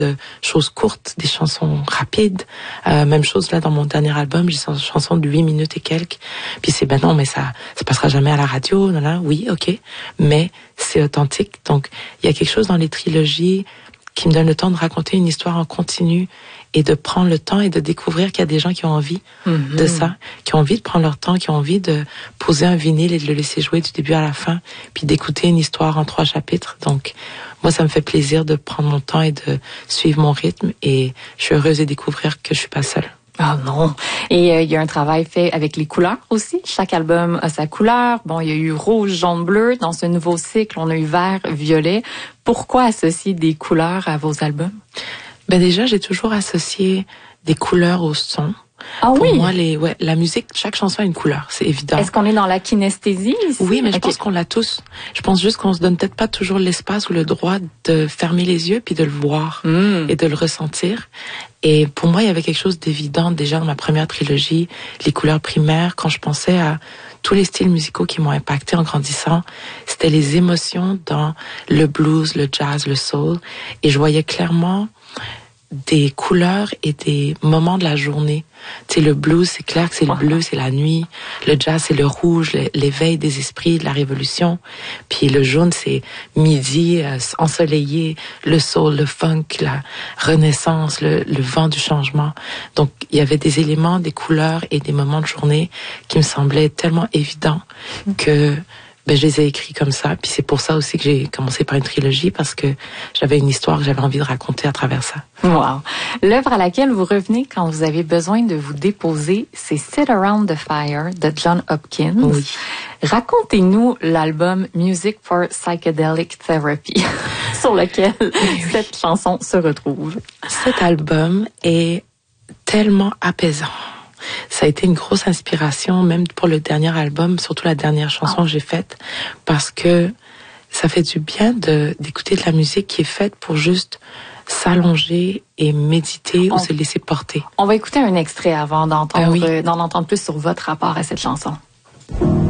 de choses courtes, des chansons rapides. Même chose là dans mon dernier album, j'ai une chanson de 8 minutes et quelques. Puis c'est non, mais ça passera jamais à la radio. Oui, ok, mais c'est authentique. Donc il y a quelque chose dans les trilogies qui me donne le temps de raconter une histoire en continu et de prendre le temps et de découvrir qu'il y a des gens qui ont envie de ça, qui ont envie de prendre leur temps, qui ont envie de poser un vinyle et de le laisser jouer du début à la fin, puis d'écouter une histoire en 3 chapitres. Donc, moi, ça me fait plaisir de prendre mon temps et de suivre mon rythme, et je suis heureuse de découvrir que je suis pas seule. Ah non. Et il y a un travail fait avec les couleurs aussi. Chaque album a sa couleur. Bon, il y a eu rouge, jaune, bleu. Dans ce nouveau cycle, on a eu vert, violet. Pourquoi associer des couleurs à vos albums? Déjà, j'ai toujours associé des couleurs au son. Ah oui? Pour moi, la musique, chaque chanson a une couleur, c'est évident. Est-ce qu'on est dans la kinesthésie ici? Oui, mais je pense qu'on l'a tous. Je pense juste qu'on se donne peut-être pas toujours l'espace ou le droit de fermer les yeux puis de le voir et de le ressentir. Et pour moi, il y avait quelque chose d'évident déjà dans ma première trilogie, les couleurs primaires, quand je pensais à tous les styles musicaux qui m'ont impacté en grandissant, c'était les émotions dans le blues, le jazz, le soul. Et je voyais clairement des couleurs et des moments de la journée. Tu sais, le blues, c'est clair que c'est le bleu, c'est la nuit. Le jazz, c'est le rouge, l'éveil des esprits, de la révolution. Puis le jaune, c'est midi, ensoleillé. Le soul, le funk, la renaissance, le vent du changement. Donc, il y avait des éléments, des couleurs et des moments de journée qui me semblaient tellement évidents que je les ai écrits comme ça. Puis c'est pour ça aussi que j'ai commencé par une trilogie, parce que j'avais une histoire que j'avais envie de raconter à travers ça. Wow. L'œuvre à laquelle vous revenez quand vous avez besoin de vous déposer, c'est Sit Around the Fire de John Hopkins. Oui. Racontez-nous l'album Music for Psychedelic Therapy sur lequel cette chanson se retrouve. Cet album est tellement apaisant. Ça a été une grosse inspiration, même pour le dernier album, surtout la dernière chanson que j'ai faite, parce que ça fait du bien d'écouter de la musique qui est faite pour juste s'allonger et méditer ou se laisser porter. On va écouter un extrait avant d'en entendre plus sur votre rapport à cette chanson.